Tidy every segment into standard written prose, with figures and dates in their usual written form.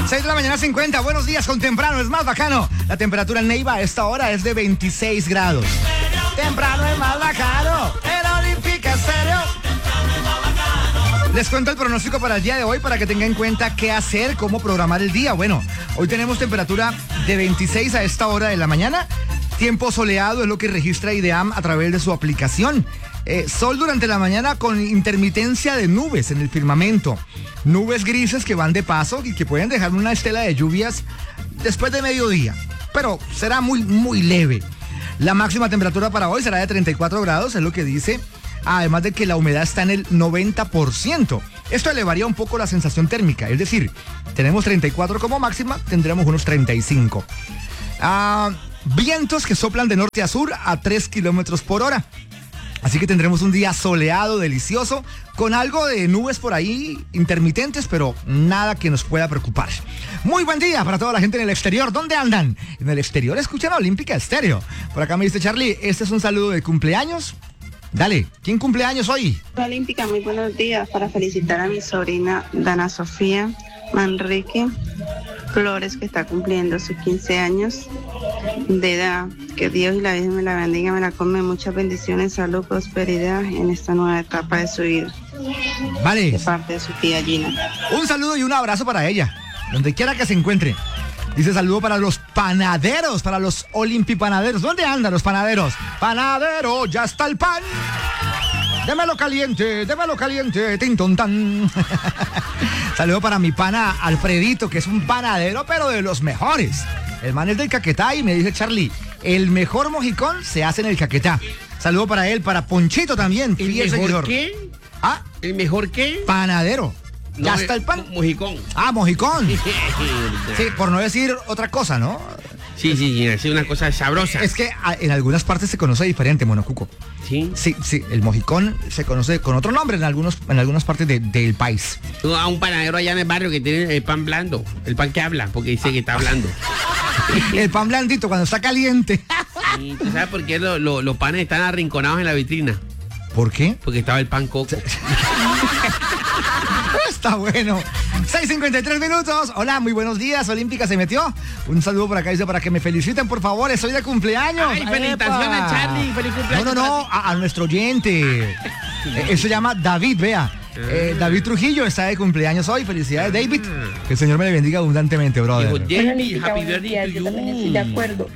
6 de la mañana 50, buenos días con temprano, es más bacano. La temperatura en Neiva a esta hora es de 26 grados. Temprano es más bacano, el Olímpica Estéreo. Les cuento el pronóstico para el día de hoy para que tengan en cuenta qué hacer, cómo programar el día. Bueno, hoy tenemos temperatura de 26 a esta hora de la mañana. Tiempo soleado es lo que registra IDEAM a través de su aplicación. Sol durante la mañana con intermitencia de nubes en el firmamento. Nubes grises que van de paso y que pueden dejar una estela de lluvias después de mediodía. Pero será muy leve. La máxima temperatura para hoy será de 34 grados, es lo que dice. Además de que la humedad está en el 90%. Esto elevaría un poco la sensación térmica. Es decir, tenemos 34 como máxima, tendremos unos 35. Vientos que soplan de norte a sur a 3 kilómetros por hora. Así que tendremos un día soleado, delicioso, con algo de nubes por ahí intermitentes, pero nada que nos pueda preocupar. Muy buen día para toda la gente en el exterior. ¿Dónde andan? En el exterior escuchan a Olímpica Estéreo. Por acá me dice Charlie, este es un saludo de cumpleaños. Dale, ¿quién cumpleaños hoy? Olímpica, muy buenos días para felicitar a mi sobrina Dana Sofía Manrique Flores, que está cumpliendo sus 15 años de edad. Que Dios y la Virgen me la bendiga, me la come. Muchas bendiciones, salud, prosperidad en esta nueva etapa de su vida. Vale. De parte de su tía Gina. Un saludo y un abrazo para ella, donde quiera que se encuentre. Dice saludo para los panaderos, para los olimpipanaderos. ¿Dónde andan los panaderos? Panadero, ya está el pan. Démelo caliente, tintón tan. Saludo para mi pana Alfredito, que es un panadero, pero de los mejores. El man es del Caquetá y me dice Charlie, el mejor mojicón se hace en el Caquetá. Saludo para él, para Ponchito también, fiel seguidor. ¿Qué? ¿Ah? ¿El mejor qué? Panadero. No, ¿Ya está el pan? Mojicón. Ah, mojicón. Sí, por no decir otra cosa, ¿no? Sí, es una cosa sabrosa. Es que en algunas partes se conoce diferente, Monocuco. ¿Sí? Sí, el mojicón se conoce con otro nombre en algunas partes del país. A un panadero allá en el barrio que tiene el pan blando, el pan que habla, porque dice que está hablando. El pan blandito cuando está caliente. ¿Y tú sabes por qué los panes están arrinconados en la vitrina? ¿Por qué? Porque estaba el pan coco. Está bueno. 6:53 minutos. Hola, muy buenos días. Olímpica se metió. Un saludo por acá, dice, para que me feliciten, por favor. Estoy de cumpleaños. Ay, felicitaciones, Charlie. Feliz cumpleaños. No, a nuestro oyente. Él se llama David, vea. David Trujillo está de cumpleaños hoy. Felicidades, David. Que el Señor me le bendiga abundantemente, brother. Olímpica, buenos días. Yo también estoy de acuerdo.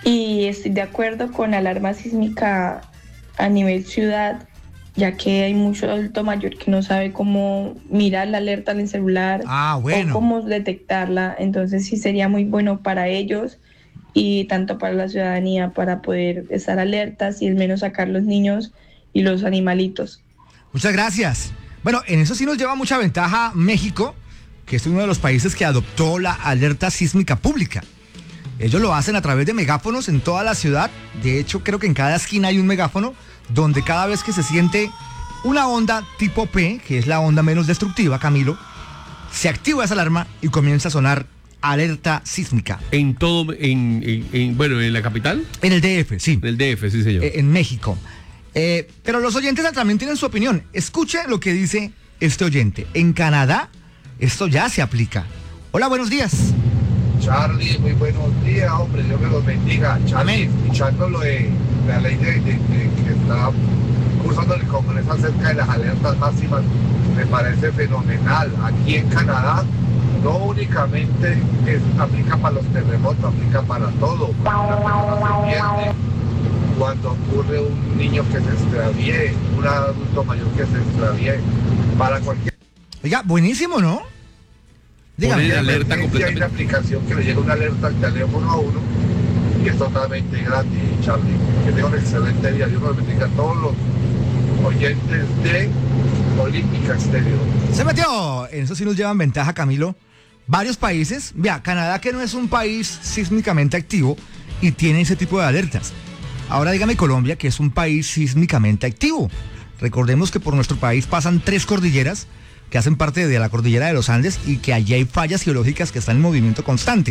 Y estoy de acuerdo con la alarma sísmica a nivel ciudad, ya que hay mucho adulto mayor que no sabe cómo mirar la alerta en el celular o cómo detectarla. Entonces sí sería muy bueno para ellos y tanto para la ciudadanía para poder estar alertas y al menos sacar los niños y los animalitos. Muchas gracias. Bueno, en eso sí nos lleva mucha ventaja México, que es uno de los países que adoptó la alerta sísmica pública. Ellos lo hacen a través de megáfonos en toda la ciudad. De hecho, creo que en cada esquina hay un megáfono donde cada vez que se siente una onda tipo P, que es la onda menos destructiva, Camilo, se activa esa alarma y comienza a sonar alerta sísmica. En todo, bueno, en la capital. En el DF, sí. En el DF, sí, señor. En México. Pero los oyentes también tienen su opinión. Escuche lo que dice este oyente. En Canadá, esto ya se aplica. Hola, buenos días. Charlie, muy buenos días, hombre, Dios me los bendiga. Charlie, escuchando lo de la ley de que está cursando el Congreso acerca de las alertas máximas, me parece fenomenal. Aquí en Canadá no únicamente aplica para los terremotos, aplica para todo. Cuando una persona se pierde, cuando ocurre un niño que se extravíe, un adulto mayor que se extravíe, para cualquier... Oiga, buenísimo, ¿no? Dígame. Alerta hay una aplicación que le llega una alerta al teléfono a uno y es totalmente gratis, Charlie. Que tenga un excelente día. Dios nos bendiga a todos los oyentes de Olímpica Estéreo. Se metió. En eso sí nos llevan ventaja, Camilo. Varios países. Vea, Canadá, que no es un país sísmicamente activo y tiene ese tipo de alertas. Ahora dígame Colombia, que es un país sísmicamente activo. Recordemos que por nuestro país pasan 3 cordilleras que hacen parte de la cordillera de los Andes y que allí hay fallas geológicas que están en movimiento constante.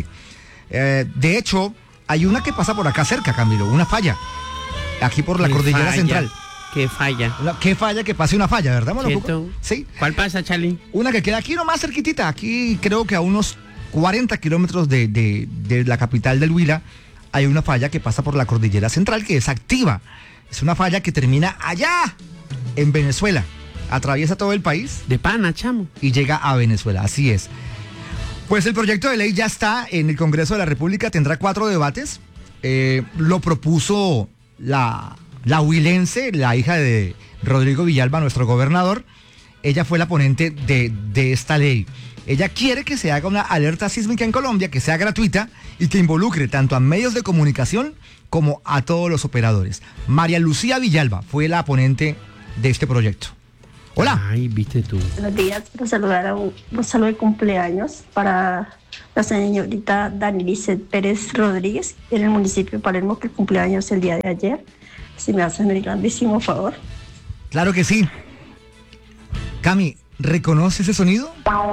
De hecho, hay una que pasa por acá cerca, Camilo, una falla. Aquí por la cordillera central. ¿Qué falla? ¿Qué falla que pase una falla, verdad, Monocuco? Sí. ¿Cuál pasa, Charlie? Una que queda aquí nomás cerquitita, aquí creo que a unos 40 kilómetros de la capital del Huila, hay una falla que pasa por la cordillera central que es activa. Es una falla que termina allá, en Venezuela. Atraviesa todo el país. De pana, chamo. Y llega a Venezuela, así es. Pues el proyecto de ley ya está en el Congreso de la República, tendrá 4 debates. Lo propuso la huilense, la hija de Rodrigo Villalba, nuestro gobernador. Ella fue la ponente de esta ley. Ella quiere que se haga una alerta sísmica en Colombia, que sea gratuita y que involucre tanto a medios de comunicación como a todos los operadores. María Lucía Villalba fue la ponente de este proyecto. Hola. Ay, viste tú. Buenos días, quiero saludar a un saludo de cumpleaños para la señorita Danilicet Pérez Rodríguez, en el municipio de Palermo, que cumpleaños el día de ayer. Si me hacen el grandísimo favor. Claro que sí. Cami, ¿reconoce ese sonido?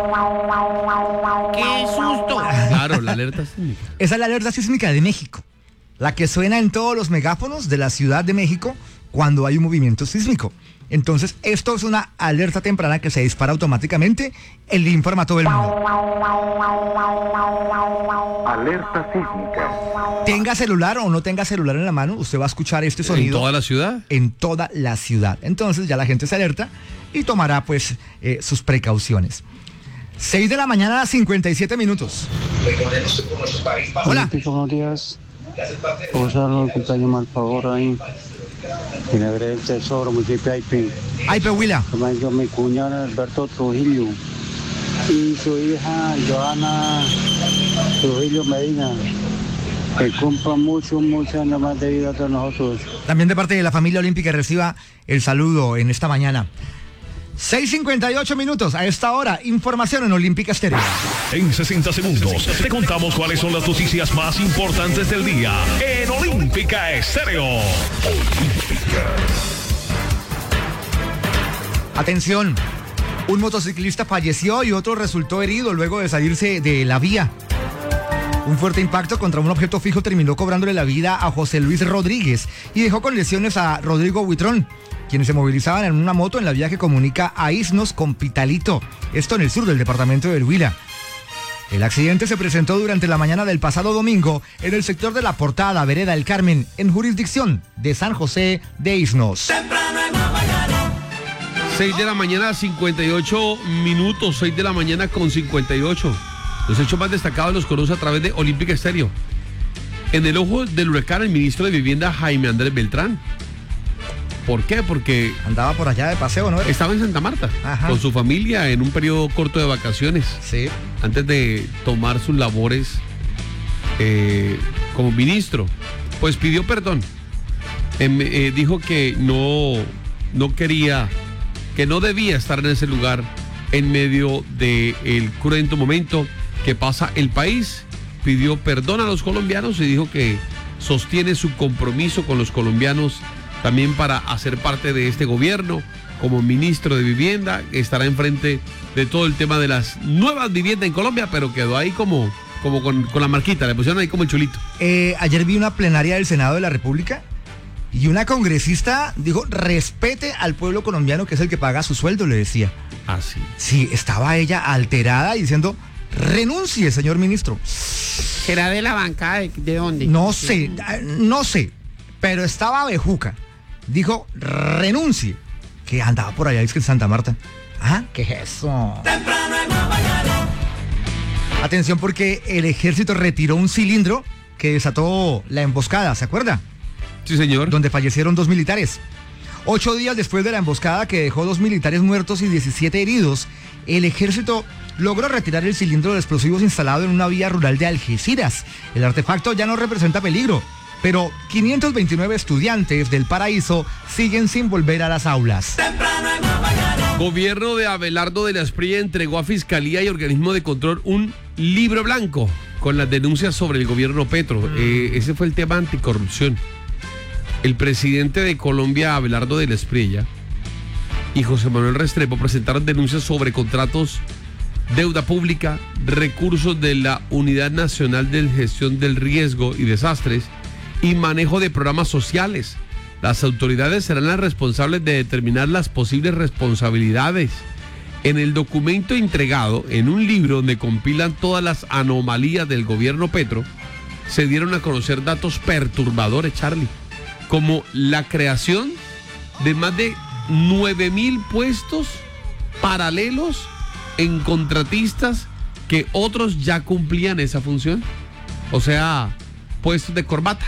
¡Qué susto! Claro, la alerta sísmica. Esa es la alerta sísmica de México, la que suena en todos los megáfonos de la Ciudad de México cuando hay un movimiento sísmico. Entonces, esto es una alerta temprana que se dispara automáticamente y le informa a todo el mundo. Alerta sísmica. Tenga celular o no tenga celular en la mano, usted va a escuchar este sonido. ¿En toda la ciudad? En toda la ciudad. Entonces ya la gente se alerta y tomará pues sus precauciones. 6 de la mañana, 57 minutos. Hola. Buenos días. Vamos a darle un cumpleaños mal favor ahí. En el del Tesoro, municipio de Aipí. Aipe Huila. Yo, mi cuñado Alberto Trujillo. Y su hija Joana Trujillo Medina. Que cumpla muchos años más de vida a todos nosotros. También de parte de la familia olímpica reciba el saludo en esta mañana. 6:58 minutos. A esta hora, información en Olímpica Estéreo. En 60 segundos te contamos cuáles son las noticias más importantes del día en Olímpica Estéreo. Atención, un motociclista falleció y otro resultó herido luego de salirse de la vía. Un fuerte impacto contra un objeto fijo terminó cobrándole la vida a José Luis Rodríguez y dejó con lesiones a Rodrigo Buitrón, quienes se movilizaban en una moto en la vía que comunica a Isnos con Pitalito, esto en el sur del departamento del Huila. El accidente se presentó durante la mañana del pasado domingo en el sector de La Portada, Vereda El Carmen, en jurisdicción de San José de Isnos. 6 de la mañana, 58 minutos, 6 de la mañana con 58. Los hechos más destacados los conoce a través de Olímpica Estéreo. En el ojo del huracán, el ministro de Vivienda, Jaime Andrés Beltrán. ¿Por qué? Porque andaba por allá de paseo, ¿no? Estaba en Santa Marta. Ajá. Con su familia en un periodo corto de vacaciones. Sí. Antes de tomar sus labores como ministro. Pues pidió perdón. Dijo que no quería, que no debía estar en ese lugar en medio del cruento momento que pasa el país. Pidió perdón a los colombianos y dijo que sostiene su compromiso con los colombianos también para hacer parte de este gobierno como ministro de Vivienda. Estará enfrente de todo el tema de las nuevas viviendas en Colombia, pero quedó ahí como con la marquita, le pusieron ahí como el chulito. Ayer vi una plenaria del Senado de la República y una congresista dijo, respete al pueblo colombiano que es el que paga su sueldo, le decía. Ah, sí. Sí, estaba ella alterada y diciendo, renuncie, señor ministro. ¿Será de la bancada? ¿De dónde? No sé, pero estaba bejuca. Dijo, renuncie, que andaba por allá, es que en Santa Marta. Ah, ¿qué es eso? Atención, porque el ejército retiró un cilindro que desató la emboscada, ¿se acuerda? Sí, señor. Donde fallecieron 2 militares. 8 días después de la emboscada que dejó 2 militares muertos y 17 heridos, el ejército logró retirar el cilindro de explosivos instalado en una vía rural de Algeciras. El artefacto ya no representa peligro, pero 529 estudiantes del Paraíso siguen sin volver a las aulas. Gobierno de Abelardo de la Espriella entregó a Fiscalía y Organismo de Control un libro blanco con las denuncias sobre el gobierno Petro. Ese fue el tema anticorrupción. El presidente de Colombia, Abelardo de la Espriella, y José Manuel Restrepo presentaron denuncias sobre contratos, deuda pública, recursos de la Unidad Nacional de Gestión del Riesgo y Desastres y manejo de programas sociales. Las autoridades serán las responsables de determinar las posibles responsabilidades En el documento entregado en un libro donde compilan todas las anomalías del gobierno Petro, se dieron a conocer datos perturbadores, Charlie, como la creación de más de 9,000 puestos paralelos en contratistas que otros ya cumplían esa función. O sea, puestos de corbata.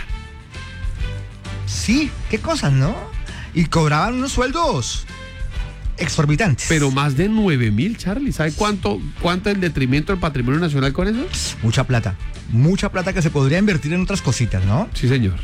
Sí, qué cosas, ¿no? Y cobraban unos sueldos exorbitantes. Pero más de 9,000, Charlie. ¿Sabe cuánto es el detrimento del patrimonio nacional con eso? Mucha plata que se podría invertir en otras cositas, ¿no? Sí, señor.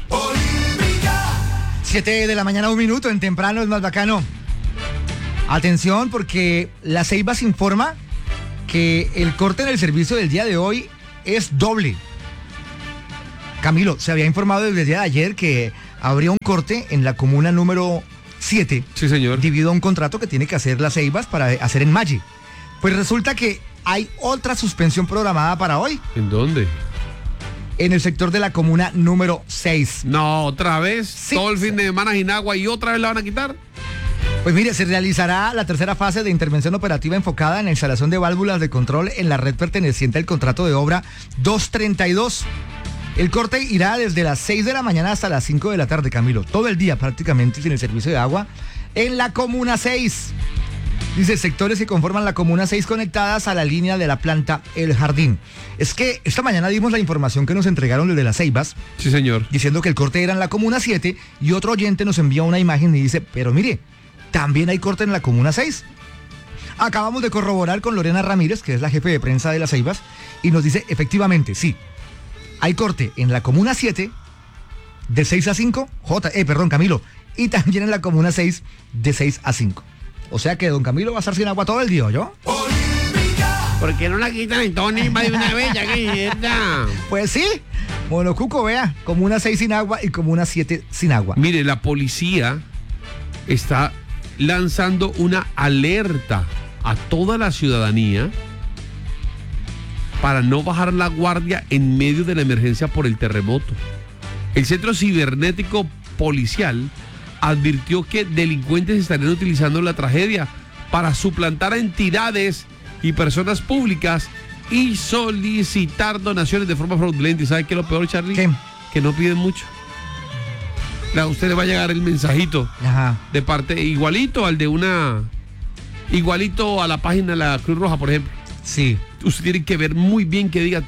7 de la mañana, 1 minuto, en temprano es más bacano. Atención, porque la Ceibas informa que el corte en el servicio del día de hoy es doble. Camilo, se había informado desde el día de ayer que habría un corte en la comuna número 7. Sí, señor. Debido a un contrato que tiene que hacer las Ceibas para hacer en Maggi. Pues resulta que hay otra suspensión programada para hoy. ¿En dónde? En el sector de la comuna número 6. No, otra vez. Sí. Todo el fin de semana sin agua y otra vez la van a quitar. Pues mire, se realizará la tercera fase de intervención operativa enfocada en la instalación de válvulas de control en la red perteneciente al contrato de obra 232. El corte irá desde las 6 de la mañana hasta las 5 de la tarde, Camilo. Todo el día prácticamente sin el servicio de agua en la comuna 6. Dice, sectores que conforman la comuna 6 conectadas a la línea de la planta El Jardín. Es que esta mañana dimos la información que nos entregaron desde las Ceibas. Sí, señor. Diciendo que el corte era en la comuna 7 y otro oyente nos envía una imagen y dice, pero mire, también hay corte en la comuna 6. Acabamos de corroborar con Lorena Ramírez, que es la jefe de prensa de las Ceibas, y nos dice, efectivamente, sí, hay corte en la comuna 7 de 6 a 5, Camilo, y también en la comuna 6 de 6 a 5. O sea que don Camilo va a estar sin agua todo el día, ¿yo? ¿Por qué no la quitan entonces más de una vez, ya que mierda? Pues sí, Monocuco, vea, comuna 6 sin agua y comuna 7 sin agua. Mire, la policía está lanzando una alerta a toda la ciudadanía para no bajar la guardia en medio de la emergencia por el terremoto. El Centro Cibernético Policial advirtió que delincuentes estarían utilizando la tragedia para suplantar a entidades y personas públicas y solicitar donaciones de forma fraudulenta. ¿Y sabe qué es lo peor, Charlie? ¿Qué? Que no piden mucho. A usted le va a llegar el mensajito. Ajá. De parte igualito al de igualito a la página de la Cruz Roja, por ejemplo. Sí. Usted tiene que ver muy bien que diga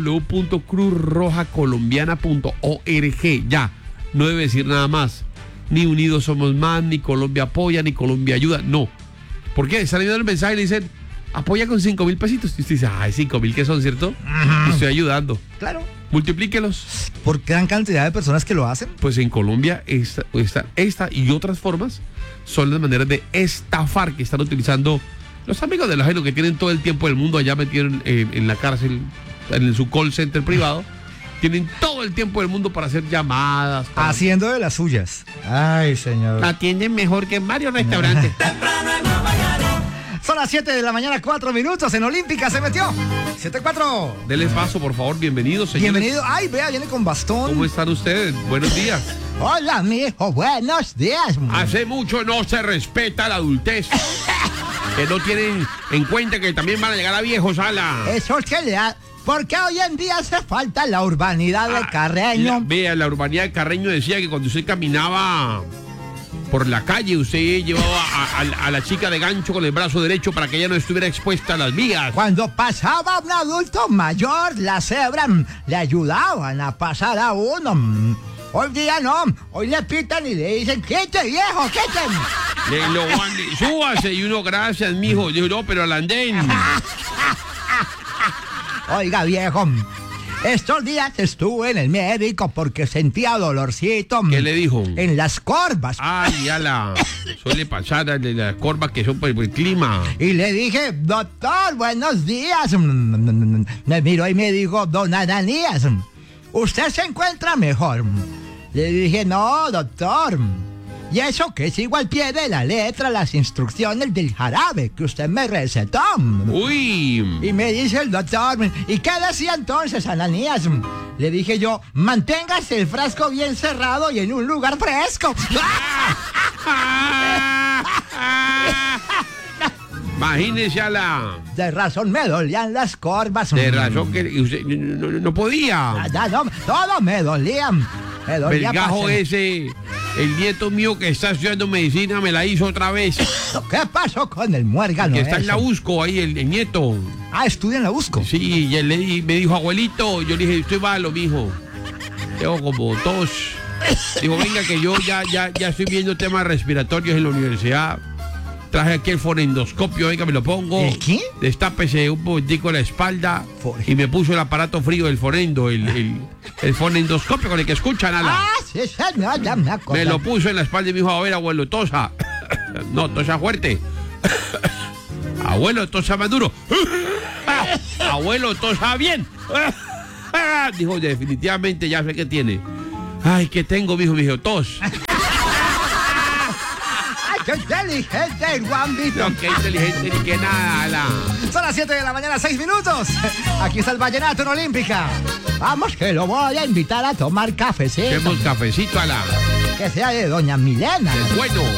www.cruzrojacolombiana.org. Ya, no debe decir nada más. Ni Unidos Somos Más, ni Colombia Apoya, ni Colombia Ayuda. No. ¿Por qué? Están viendo el mensaje y le dicen, apoya con 5,000 pesitos. Y usted dice, ay, 5,000 que son, ¿cierto? Y estoy ayudando. Claro. Multiplíquelos. Por gran cantidad de personas que lo hacen. Pues en Colombia esta y otras formas son las maneras de estafar que están utilizando los amigos del ajeno, que tienen todo el tiempo del mundo allá metidos en la cárcel, en su call center privado. Tienen todo el tiempo del mundo para hacer llamadas. Haciendo de las suyas. Ay, señor. Atienden mejor que en varios restaurantes. Son las 7 de la mañana, 4 minutos. En Olímpica se metió. 7-4. Dele paso, por favor. Bienvenidos, señores. Bienvenido. Ay, vea, viene con bastón. ¿Cómo están ustedes? Buenos días. Hola, mijo. Buenos días. Hace mucho no se respeta la adultez. Que no tienen en cuenta que también van a llegar a viejos, ala. Eso es que le da. Porque hoy en día hace falta la urbanidad de Carreño. Vea, la urbanidad de Carreño decía que cuando usted caminaba por la calle, usted llevaba a la chica de gancho con el brazo derecho para que ella no estuviera expuesta a las vías. Cuando pasaba un adulto mayor, la cebra le ayudaban a pasar a uno. Hoy día no, hoy le pitan y le dicen, quite viejo, quite. Súbase y uno, gracias, mijo. Dijo, no, pero al andén. Oiga, viejo, estos días estuve en el médico porque sentía dolorcito. ¿Qué le dijo? En las corvas. Ay, ya suele pasar de las corvas que son por el clima. Y le dije, doctor, buenos días. Me miró y me dijo, don Ananías, ¿usted se encuentra mejor? Le dije, no, doctor. Y eso que sigo al pie de la letra las instrucciones del jarabe que usted me recetó. Uy. Y me dice el doctor, ¿y qué decía entonces, Ananías? Le dije yo, manténgase el frasco bien cerrado y en un lugar fresco. Imagínese a la... De razón me dolían las corvas. De razón que usted no podía. Ya, no, todo me dolían. Me dolía El gajo pasar. ese, el nieto mío que está estudiando medicina, me la hizo otra vez. ¿Qué pasó con el muérgano? Que está en ese? la USCO ahí, el nieto. Ah, estudia en la USCO. Sí, y él me dijo, abuelito, yo le dije, estoy malo, mijo. Tengo como tos. Digo, venga, que yo ya estoy viendo temas respiratorios en la universidad. Traje aquí el fonendoscopio, venga, me lo pongo. ¿El qué? Destápese un poquitico la espalda y me puso el aparato frío del fonendo, el fonendoscopio con el que escuchan a la... Ah, sí, señor, ya me acordé. Me lo puso en la espalda y me dijo, a ver, abuelo, tosa. No, tosa fuerte. Abuelo, tosa más duro. Abuelo, tosa bien. Dijo, definitivamente ya sé qué tiene. Ay, ¿qué tengo, mijo? Me dijo, tos. ¡Qué inteligente el guambito! No, qué inteligente ni que nada. Son las 7 de la mañana, 6 minutos. Aquí está el vallenato en Olímpica. Vamos, que lo voy a invitar a tomar cafecito. Hacemos cafecito a la... Que sea de doña Milena. Bueno.